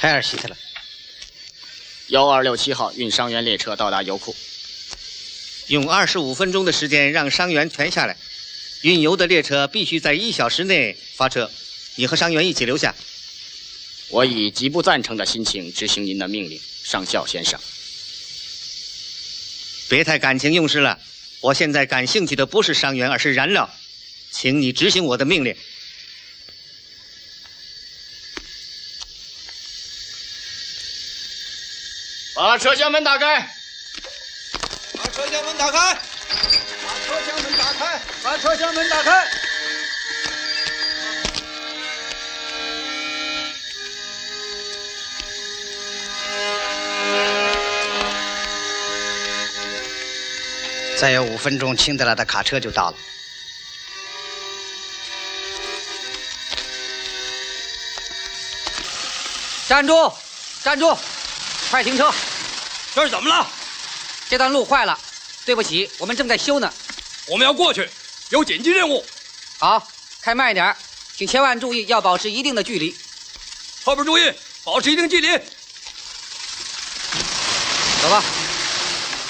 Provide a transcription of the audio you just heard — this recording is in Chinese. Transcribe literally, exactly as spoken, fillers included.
泰尔希特勒。 幺二六七号运伤员列车到达油库， 用二十五分钟的时间让伤员全下来。运油的列车必须在一小时内发车，你和伤员一起留下。 我以极不赞成的心情执行您的命令，上校先生。 别太感情用事了，我现在感兴趣的不是伤员，而是燃料。请你执行我的命令。 把车厢门打开！ 把车厢门打开！把车厢门打开！把车厢门打开！ 再有五分钟，清德拉的卡车就到了。 站住！站住！快停车！ 这是怎么了？ 这段路坏了，对不起，我们正在修呢。 我们要过去，有紧急任务。 好，开慢一点，请千万注意，要保持一定的距离。 后边注意，保持一定距离。 走吧。